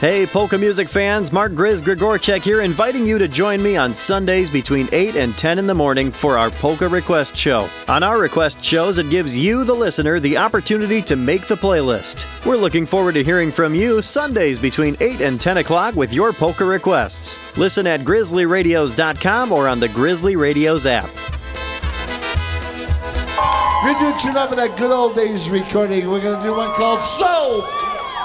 Hey, polka music fans, Mark Grizz Grigorchek here, inviting you to join me on Sundays between 8 and 10 in the morning for our Polka Request Show. On our request shows, it gives you, the listener, the opportunity to make the playlist. We're looking forward to hearing from you Sundays between 8 and 10 o'clock with your polka requests. Listen at grizzlyradios.com or on the Grizzly Radios app. We do tune up in that good old days recording. We're going to do one called So